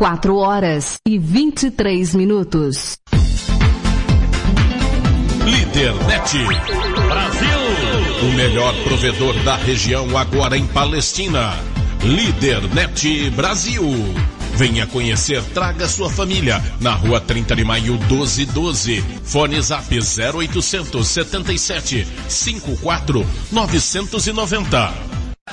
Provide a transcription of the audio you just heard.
4h23. Lídernet Brasil, o melhor provedor da região agora em Palestina. Lídernet Brasil. Venha conhecer, traga sua família. Na rua 30 de maio 1212. Fone Zap 0800 77 54 990.